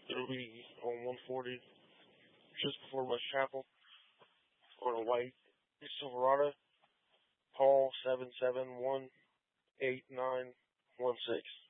It'll be on 140, just before West Chapel, for a white Silverado. Paul 7718916.